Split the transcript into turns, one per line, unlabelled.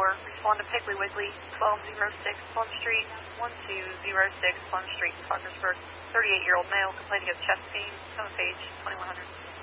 Respond to Piggly Wiggly, 1206 Plum Street, 1206 Plum Street, Parkersburg. 38-year-old male complaining of chest pain. Phone page 2100.